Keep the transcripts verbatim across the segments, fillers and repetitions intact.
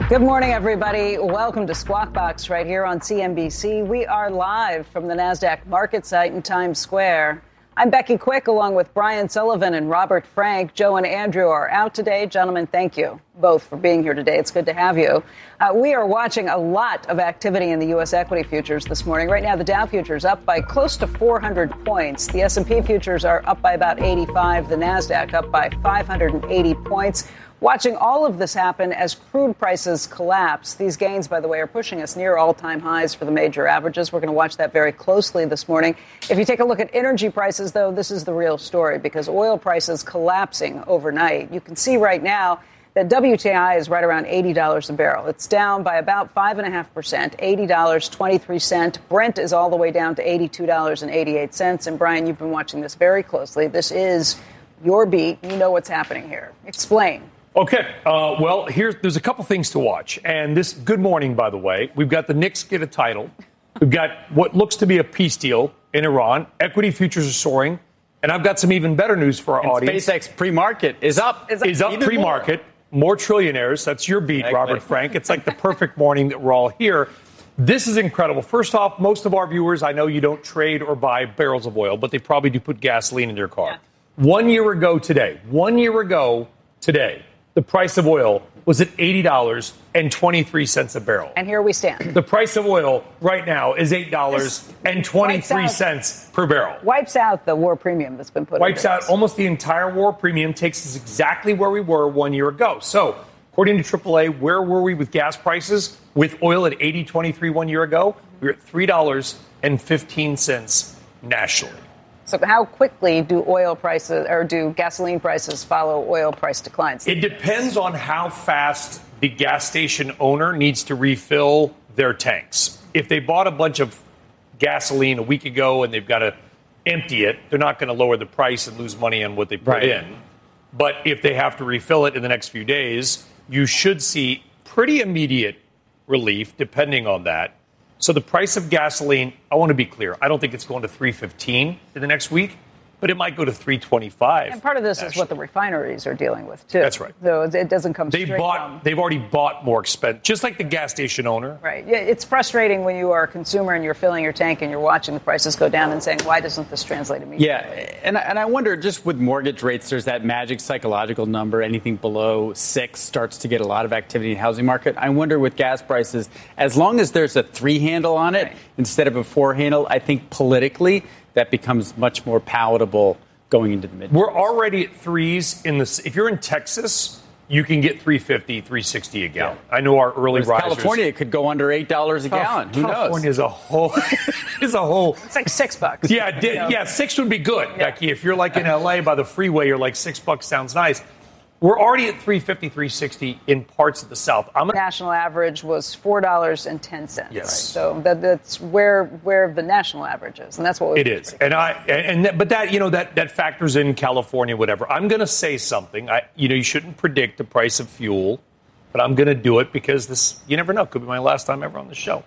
Good morning, everybody. Welcome to Squawk Box right here on C N B C. We are live from the NASDAQ market site in Times Square. I'm Becky Quick, along with Brian Sullivan and Robert Frank. Joe and Andrew are out today. Gentlemen, thank you both for being here today. It's good to have you. Uh, we are watching a lot of activity in the U S equity futures this morning. Right now, the Dow futures up by close to four hundred points. The S and P futures are up by about eighty-five. The NASDAQ up by five hundred eighty points. Watching all of this happen as crude prices collapse. These gains, by the way, are pushing us near all-time highs for the major averages. We're going to watch that very closely this morning. If you take a look at energy prices, though, this is the real story because oil prices collapsing overnight. You can see right now that W T I is right around eighty dollars a barrel. It's down by about five point five percent, eighty dollars and twenty-three cents. Brent is all the way down to eighty-two dollars and eighty-eight cents. And, Brian, you've been watching this very closely. This is your beat. You know what's happening here. Explain. Okay, uh, well, here's there's a couple things to watch. And this, good morning, by the way. We've got the Knicks get a title. We've got what looks to be a peace deal in Iran. Equity futures are soaring. And I've got some even better news for our and audience. SpaceX pre-market is up. Is up, is up pre-market. More. more trillionaires. That's your beat, exactly. Robert Frank. It's like the perfect morning that we're all here. This is incredible. First off, most of our viewers, I know you don't trade or buy barrels of oil, but they probably do put gasoline in their car. Yeah. One year ago today, one year ago today, the price of oil was at eighty dollars and twenty-three cents a barrel. And here we stand. The price of oil right now is eight dollars and twenty-three cents per barrel. Wipes out the war premium that's been put Wipes out this. almost the entire war premium, takes us exactly where we were one year ago. So, according to triple A, where were we with gas prices? With oil at eighty twenty-three one year ago, we were at three dollars and fifteen cents nationally. So how quickly do oil prices or do gasoline prices follow oil price declines? It depends on how fast the gas station owner needs to refill their tanks. If they bought a bunch of gasoline a week ago and they've got to empty it, they're not going to lower the price and lose money on what they put right. in. But if they have to refill it in the next few days, you should see pretty immediate relief depending on that. So the price of gasoline, I want to be clear, I don't think it's going to three fifteen in the next week, but it might go to three twenty-five. And part of this nationally. is what the refineries are dealing with, too. That's right. So it doesn't come they straight bought, from... They've already bought more expensive, just like the gas station owner. Right. Yeah, it's frustrating when you are a consumer and you're filling your tank and you're watching the prices go down and saying, why doesn't this translate immediately? Yeah, and, and I wonder, just with mortgage rates, there's that magic psychological number. Anything below six starts to get a lot of activity in the housing market. I wonder with gas prices, as long as there's a three handle on it, right. instead of a four handle, I think politically that becomes much more palatable going into the mid. We're already at threes in the. If you're in Texas, you can get three fifty, three sixty a gallon. Yeah. I know our early Whereas risers. California, it could go under eight dollars a gallon. Who California knows? is a whole. is a whole. It's like six bucks. Yeah, di- yeah, six would be good, yeah. Becky. If you're like in L A by the freeway, you're like six bucks sounds nice. We're already at three fifty, three sixty in parts of the South. I'm the national average was four dollars and ten cents. Yes. Right? So that, that's where where the national average is, and that's what we it is. And I and, and that, but that you know that that factors in California, whatever. I'm going to say something. I you know you shouldn't predict the price of fuel, but I'm going to do it because this you never know. Could be my last time ever on the show.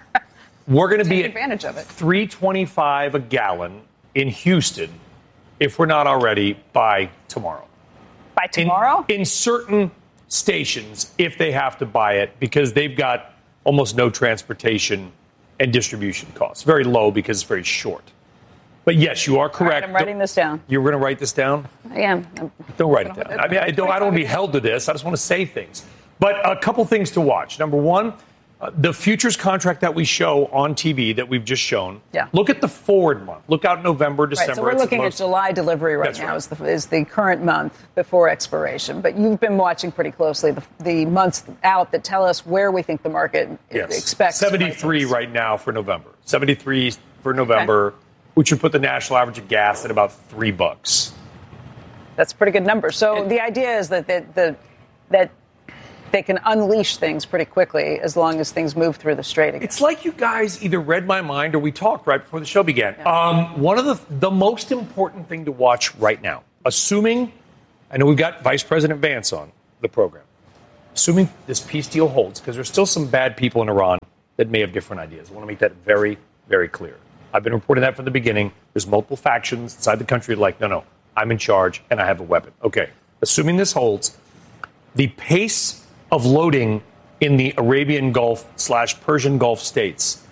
We're going to be advantage of it. three twenty-five a gallon in Houston, if we're not already by tomorrow. By tomorrow? In, in certain stations, if they have to buy it, because they've got almost no transportation and distribution costs. Very low because it's very short. But yes, you are correct. Right, I'm writing this down. You're going to write this down? I am. I'm, don't write it down. I mean, I don't, I don't want to be held to this. I just want to say things. But a couple things to watch. Number one, uh, the futures contract that we show on T V that we've just shown. Yeah. Look at the forward month. Look out November, December. Right, so we're looking most, at July delivery right now right. is, the, is the current month before expiration. But you've been watching pretty closely the, the months out that tell us where we think the market yes. expects. seventy-three right now for November. seventy-three for November, okay. which would put the national average of gas at about three bucks. That's a pretty good number. So and, the idea is that that the, that they can unleash things pretty quickly as long as things move through the strait again. It's like you guys either read my mind or we talked right before the show began. Yeah. Um, one of the the most important thing to watch right now, assuming, I know we've got Vice President Vance on the program, assuming this peace deal holds, because there's still some bad people in Iran that may have different ideas. I want to make that very, very clear. I've been reporting that from the beginning. There's multiple factions inside the country like, no, no, I'm in charge and I have a weapon. Okay, assuming this holds, the pace of loading in the Arabian Gulf slash Persian Gulf states.